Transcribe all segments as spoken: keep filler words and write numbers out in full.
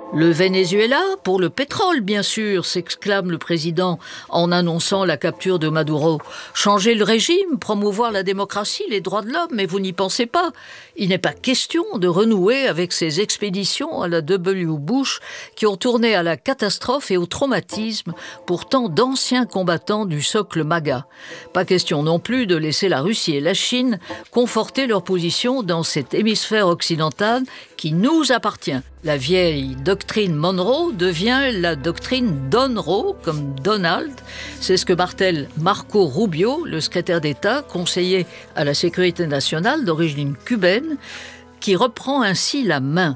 Le Venezuela, pour le pétrole, bien sûr, s'exclame le président en annonçant la capture de Maduro. Changer le régime, promouvoir la démocratie, les droits de l'homme, mais vous n'y pensez pas. Il n'est pas question de renouer avec ces expéditions à la W. Bush qui ont tourné à la catastrophe et au traumatisme pour tant d'anciens combattants du socle MAGA. Pas question non plus de laisser la Russie et la Chine conforter leur position dans cet hémisphère occidental qui nous appartient. La vieille doctrine Monroe devient la doctrine Donroe, comme Donald. C'est ce que martèle Marco Rubio, le secrétaire d'État, conseiller à la sécurité nationale d'origine cubaine, qui reprend ainsi la main.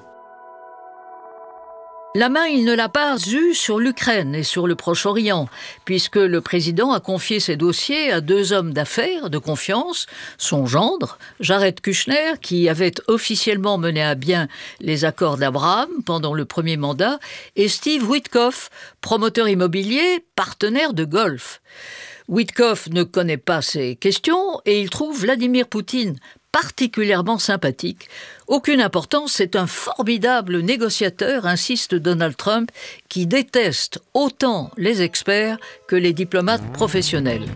La main, il ne l'a pas eue sur l'Ukraine et sur le Proche-Orient, puisque le président a confié ses dossiers à deux hommes d'affaires de confiance, son gendre, Jared Kushner, qui avait officiellement mené à bien les accords d'Abraham pendant le premier mandat, et Steve Witkoff, promoteur immobilier, partenaire de golf. Witkoff ne connaît pas ces questions et il trouve Vladimir Poutine particulièrement sympathique. Aucune importance, c'est un formidable négociateur, insiste Donald Trump, qui déteste autant les experts que les diplomates professionnels.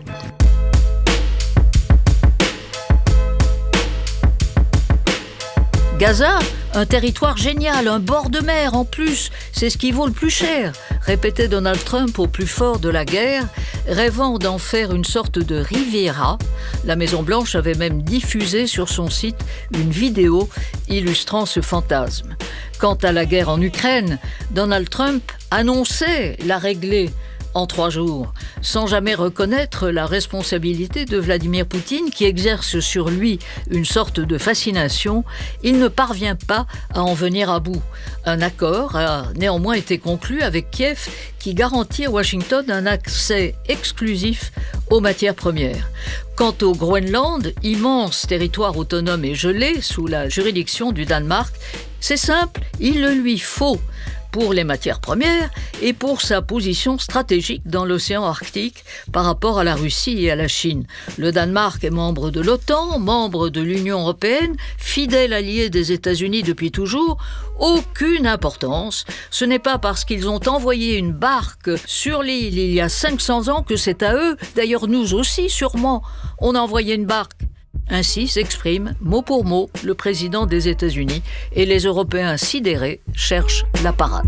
Gaza, un territoire génial, un bord de mer en plus, c'est ce qui vaut le plus cher, répétait Donald Trump au plus fort de la guerre, rêvant d'en faire une sorte de Riviera. La Maison-Blanche avait même diffusé sur son site une vidéo illustrant ce fantasme. Quant à la guerre en Ukraine, Donald Trump annonçait la régler en trois jours, sans jamais reconnaître la responsabilité de Vladimir Poutine qui exerce sur lui une sorte de fascination. Il ne parvient pas à en venir à bout. Un accord a néanmoins été conclu avec Kiev qui garantit à Washington un accès exclusif aux matières premières. Quant au Groenland, immense territoire autonome et gelé sous la juridiction du Danemark, c'est simple, il le lui faut pour les matières premières et pour sa position stratégique dans l'océan Arctique par rapport à la Russie et à la Chine. Le Danemark est membre de l'OTAN, membre de l'Union européenne, fidèle allié des États-Unis depuis toujours. Aucune importance. Ce n'est pas parce qu'ils ont envoyé une barque sur l'île il y a cinq cents ans que c'est à eux, d'ailleurs nous aussi sûrement, on a envoyé une barque. Ainsi s'exprime, mot pour mot, le président des États-Unis et les Européens sidérés cherchent la parade.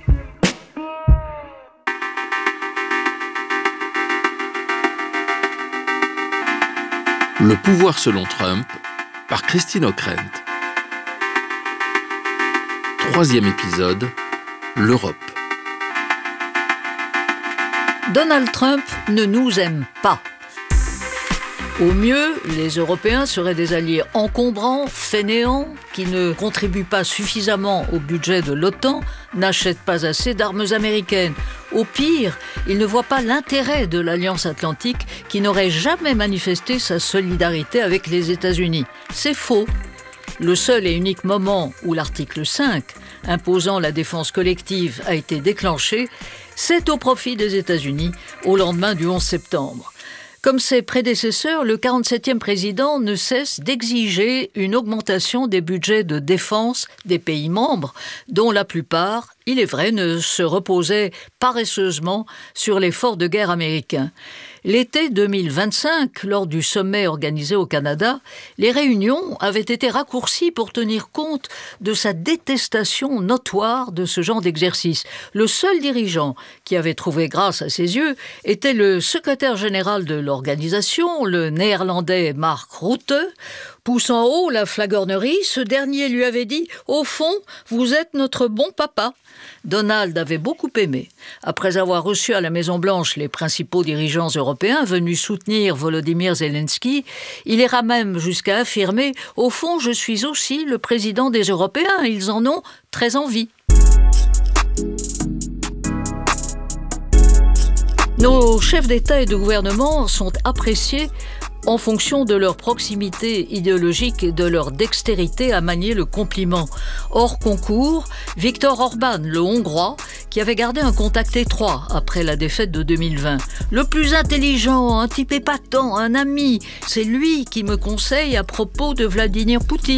Le pouvoir selon Trump, par Christine Ockrent. Troisième épisode, l'Europe. Donald Trump ne nous aime pas. Au mieux, les Européens seraient des alliés encombrants, fainéants, qui ne contribuent pas suffisamment au budget de l'OTAN, n'achètent pas assez d'armes américaines. Au pire, ils ne voient pas l'intérêt de l'Alliance Atlantique qui n'aurait jamais manifesté sa solidarité avec les États-Unis. C'est faux. Le seul et unique moment où l'article cinq, imposant la défense collective, a été déclenché, c'est au profit des États-Unis au lendemain du onze septembre. Comme ses prédécesseurs, le quarante-septième président ne cesse d'exiger une augmentation des budgets de défense des pays membres, dont la plupart, il est vrai, ne se reposaient paresseusement sur l'effort de guerre américain. L'été deux mille vingt-cinq, lors du sommet organisé au Canada, les réunions avaient été raccourcies pour tenir compte de sa détestation notoire de ce genre d'exercice. Le seul dirigeant qui avait trouvé grâce à ses yeux était le secrétaire général de l'organisation, le néerlandais Mark Rutte. Poussant haut la flagornerie, ce dernier lui avait dit « Au fond, vous êtes notre bon papa ». Donald avait beaucoup aimé. Après avoir reçu à la Maison-Blanche les principaux dirigeants européens venus soutenir Volodymyr Zelensky, il ira même jusqu'à affirmer « Au fond, je suis aussi le président des Européens, ils en ont très envie ». Nos chefs d'État et de gouvernement sont appréciés en fonction de leur proximité idéologique et de leur dextérité à manier le compliment. Hors concours, Viktor Orban, le Hongrois, qui avait gardé un contact étroit après la défaite de deux mille vingt. Le plus intelligent, un type épatant, un ami, c'est lui qui me conseille à propos de Vladimir Poutine.